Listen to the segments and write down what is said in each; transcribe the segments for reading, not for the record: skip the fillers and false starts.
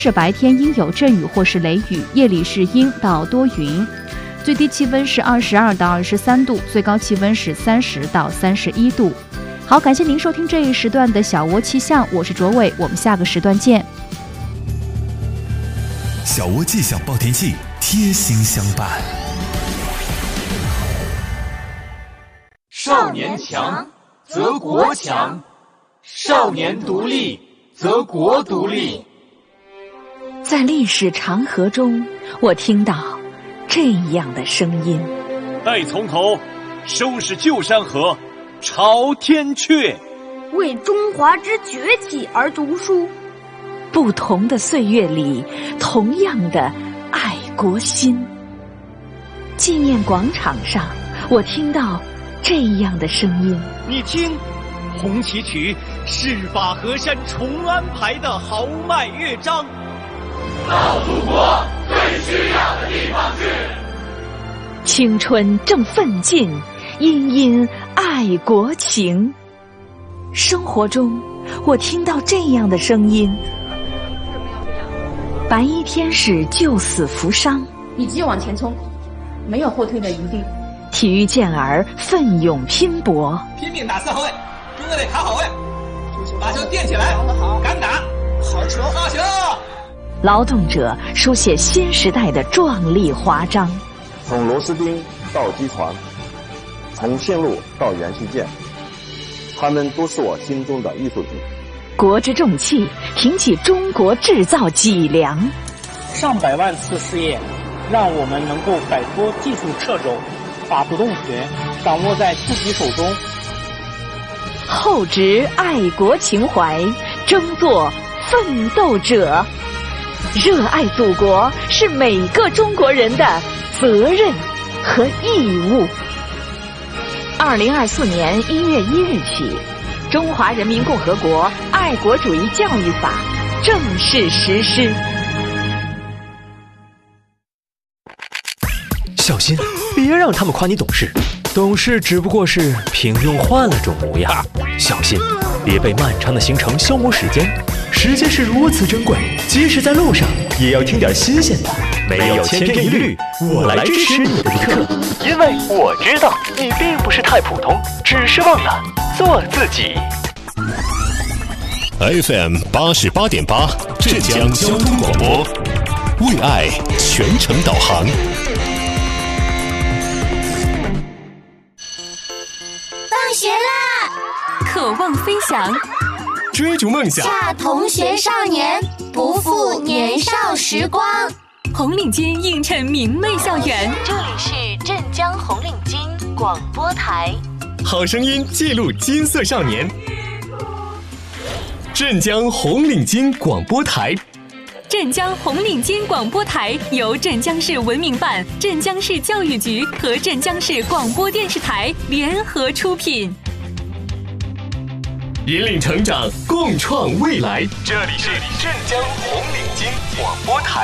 是白天阴有阵雨或是雷雨，夜里是阴到多云。最低气温是22到23度，最高气温是30到31度。好，感谢您收听这一时段的小窝气象，我是卓伟，我们下个时段见。 小窝气象报天气，贴心相伴。 少年强则国强，少年独立则国独立。 在历史长河中，我听到这样的声音： 待从头，收拾旧山河，朝天阙。 为中华之崛起而读书。 不同的岁月里，同样的爱国心。纪念广场上，我听到这样的声音： 你听，红旗曲是把河山重安排的豪迈乐章。 到祖国最需要的地方去。 青春正奋进，殷殷爱国情。生活中，我听到这样的声音：白衣天使救死扶伤， 一直往前冲，没有后退的余地。 体育健儿奋勇拼搏， 拼命打四号位，中卫得卡好位，把球垫起来，敢打，好球，好球！ 劳动者书写新时代的壮丽华章。 从螺丝钉到机床，从线路到元器件，他们都是我心中的艺术品。 国之重器，挺起中国制造脊梁。 上百万次试验，让我们能够摆脱技术掣肘，把主动权掌握在自己手中。 厚植爱国情怀，争做奋斗者。热爱祖国是每个中国人的责任和义务。2024年1月1日起，《中华人民共和国爱国主义教育法》正式实施。 小心，别让他们夸你懂事，懂事只不过是平庸换了种模样。小心，别被漫长的行程消磨时间，时间是如此珍贵，即使在路上也要听点新鲜的。没有千篇一律，我来支持你的一刻，因为我知道你并不是太普通，只是忘了做自己。 FM 88.8浙江交通广播，为爱全程导航。 放学啦！ 渴望飞翔， 追逐梦想， 恰同学少年，不负年少时光。 红领巾映衬明媚校园。 这里是镇江红领巾广播台， 好声音记录金色少年。镇江红领巾广播台。 镇江红领巾广播台由镇江市文明办、镇江市教育局和镇江市广播电视台联合出品， 引领成长，共创未来。 这里是镇江红领巾广播台。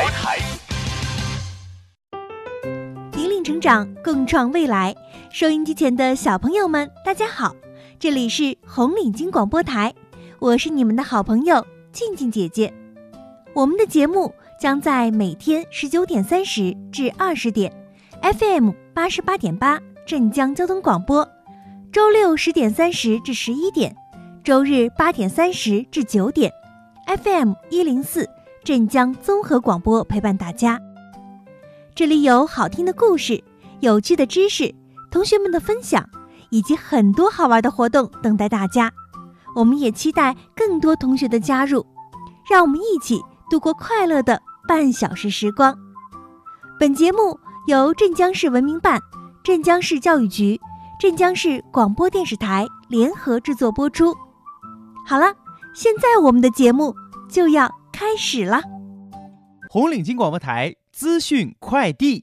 引领成长，共创未来。收音机前的小朋友们，大家好，这里是红领巾广播台，我是你们的好朋友静静姐姐。我们的节目将在每天19点30至20点 FM 88.8镇江交通广播，周六10点30至11点，周日8点30至9点 FM 104镇江综合广播陪伴大家。这里有好听的故事，有趣的知识，同学们的分享，以及很多好玩的活动等待大家。我们也期待更多同学的加入，让我们一起度过快乐的半小时时光。本节目由镇江市文明办、镇江市教育局、镇江市广播电视台联合制作播出。好了，现在我们的节目就要开始了。 红领巾广播台资讯快递。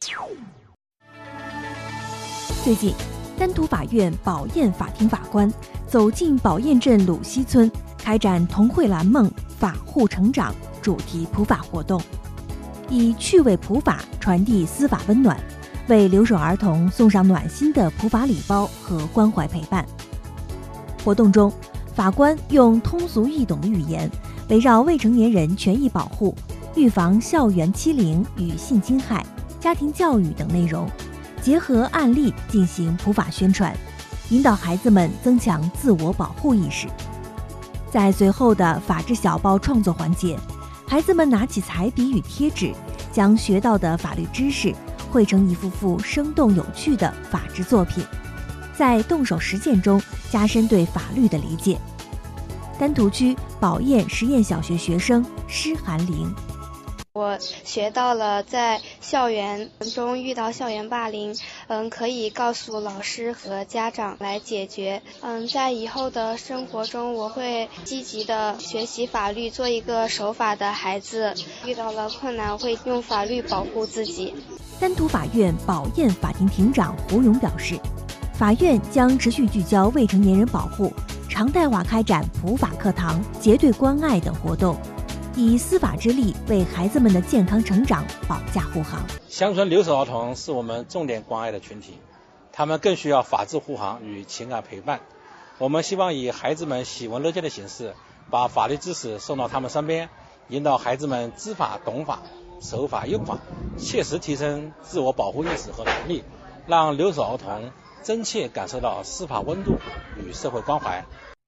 最近，丹徒法院宝燕法庭法官走进宝燕镇鲁西村，开展同绘蓝梦，法护成长主题普法活动，以趣味普法传递司法温暖，为留守儿童送上暖心的普法礼包和关怀陪伴。活动中，法官用通俗易懂的语言，围绕未成年人权益保护、 预防校园欺凌与性侵害、家庭教育等内容，结合案例进行普法宣传，引导孩子们增强自我保护意识。在随后的法制小报创作环节，孩子们拿起彩笔与贴纸，将学到的法律知识绘成一幅幅生动有趣的法治作品，在动手实践中加深对法律的理解。丹徒区宝燕实验小学学生施寒玲， 我学到了在校园中遇到校园霸凌，可以告诉老师和家长来解决。在以后的生活中，我会积极的学习法律，做一个守法的孩子。遇到了困难，会用法律保护自己。 丹徒法院宝燕法庭庭长胡勇表示，法院将持续聚焦未成年人保护，常态化开展普法课堂、结对关爱等活动，以司法之力为孩子们的健康成长保驾护航。 乡村留守儿童是我们重点关爱的群体，他们更需要法治护航与情感陪伴。我们希望以孩子们喜闻乐见的形式，把法律知识送到他们身边，引导孩子们知法懂法、守法用法，切实提升自我保护意识和能力，让留守儿童真切感受到司法温度与社会关怀。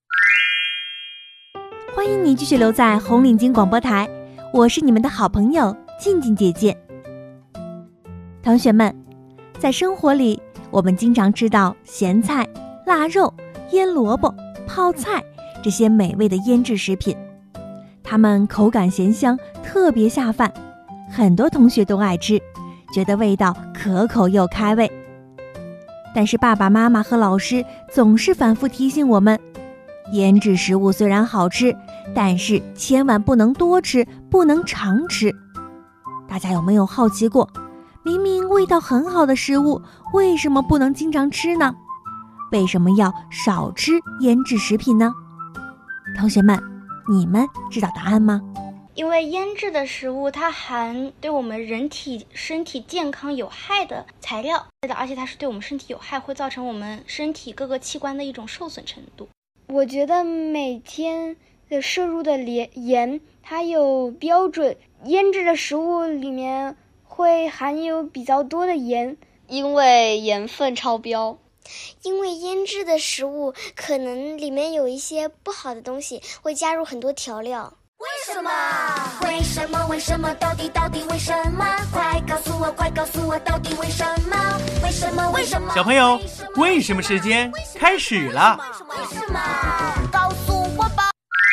欢迎你继续留在红领巾广播台，我是你们的好朋友静静姐姐。同学们，在生活里，我们经常吃到咸菜、腊肉、腌萝卜、泡菜这些美味的腌制食品，它们口感咸香，特别下饭，很多同学都爱吃，觉得味道可口又开胃。但是爸爸妈妈和老师总是反复提醒我们，腌制食物虽然好吃，但是千万不能多吃，不能常吃。大家有没有好奇过，明明味道很好的食物，为什么不能经常吃呢？为什么要少吃腌制食品呢？同学们，你们知道答案吗？ 因为腌制的食物它含对我们身体健康有害的材料，而且它是对我们身体有害，会造成我们身体各个器官的一种受损程度。 我觉得每天的摄入的盐它有标准，腌制的食物里面会含有比较多的盐， 因为盐分超标。 因为腌制的食物可能里面有一些不好的东西，会加入很多调料。 为什么？为什么？为什么？到底为什么？快告诉我，快告诉我，到底为什么？为什么？为什么？ 小朋友，为什么时间开始了？ 为什么？告诉我吧。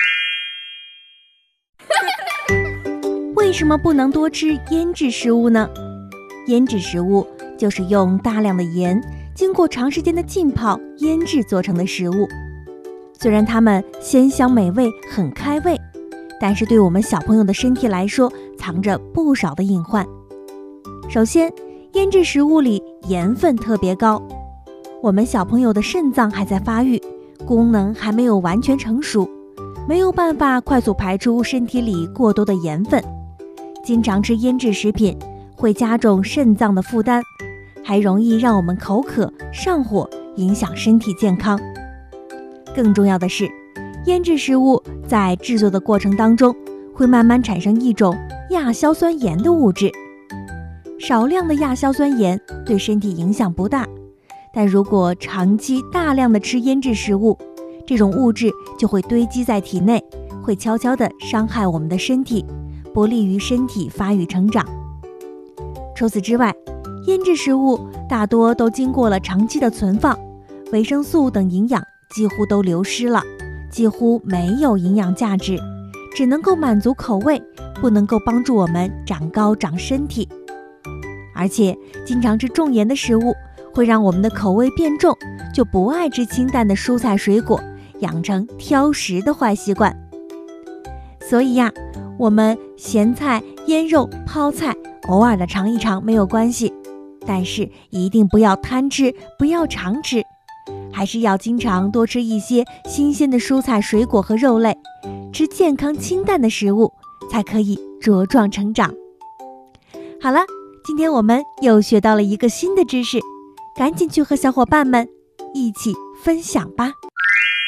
为什么不能多吃腌制食物呢？腌制食物就是用大量的盐，经过长时间的浸泡、腌制做成的食物。虽然它们鲜香美味，很开胃，但是对我们小朋友的身体来说，藏着不少的隐患。首先，腌制食物里盐分特别高，我们小朋友的肾脏还在发育，功能还没有完全成熟，没有办法快速排出身体里过多的盐分。经常吃腌制食品会加重肾脏的负担，还容易让我们口渴、上火，影响身体健康。更重要的是，腌制食物在制作的过程当中，会慢慢产生一种亚硝酸盐的物质。少量的亚硝酸盐对身体影响不大，但如果长期大量的吃腌制食物，这种物质就会堆积在体内，会悄悄地伤害我们的身体，不利于身体发育成长。除此之外，腌制食物大多都经过了长期的存放，维生素等营养几乎都流失了，几乎没有营养价值，只能够满足口味，不能够帮助我们长高长身体。而且经常吃重盐的食物会让我们的口味变重，就不爱吃清淡的蔬菜水果，养成挑食的坏习惯。所以呀，我们咸菜、腌肉、泡菜偶尔的尝一尝没有关系，但是一定不要贪吃，不要常吃，还是要经常多吃一些新鲜的蔬菜水果和肉类，吃健康清淡的食物，才可以茁壮成长。好了，今天我们又学到了一个新的知识，赶紧去和小伙伴们一起分享吧。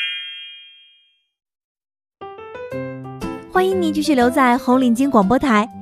欢迎你继续留在红领巾广播台，